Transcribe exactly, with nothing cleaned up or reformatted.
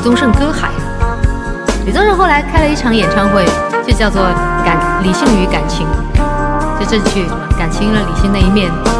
宗盛歌海。李宗盛后来开了一场演唱会，就叫做感理性与感情，就这句感情了理性那一面